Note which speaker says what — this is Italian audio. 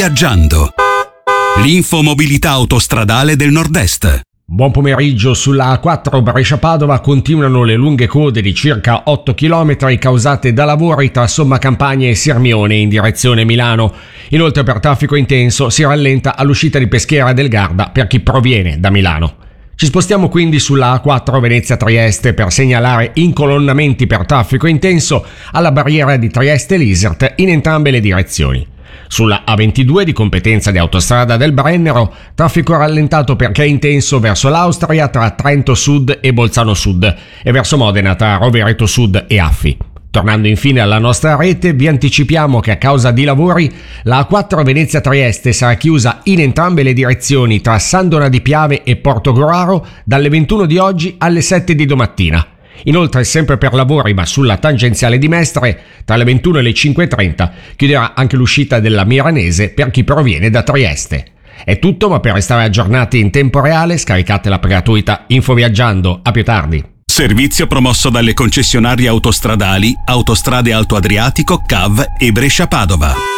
Speaker 1: Infoviaggiando. L'infomobilità autostradale del Nord-Est.
Speaker 2: Buon pomeriggio. Sulla A4 Brescia-Padova continuano le lunghe code di circa 8 km causate da lavori tra Somma Campania e Sirmione in direzione Milano. Inoltre per traffico intenso si rallenta all'uscita di Peschiera del Garda per chi proviene da Milano. Ci spostiamo quindi sulla A4 Venezia-Trieste per segnalare incolonnamenti per traffico intenso alla barriera di Trieste-Lisert in entrambe le direzioni. Sulla A22 di competenza di Autostrada del Brennero, traffico rallentato perché è intenso verso l'Austria tra Trento Sud e Bolzano Sud e verso Modena tra Rovereto Sud e Affi. Tornando infine alla nostra rete, vi anticipiamo che a causa di lavori la A4 Venezia-Trieste sarà chiusa in entrambe le direzioni tra San Donà di Piave e Portogruaro dalle 21 di oggi alle 7 di domattina. Inoltre, sempre per lavori ma sulla tangenziale di Mestre, tra le 21 e le 5.30 chiuderà anche l'uscita della Miranese per chi proviene da Trieste. È tutto, ma per restare aggiornati in tempo reale scaricate l'app gratuita Infoviaggiando. A più tardi.
Speaker 1: Servizio promosso dalle concessionarie autostradali Autostrade Alto Adriatico, CAV e Brescia-Padova.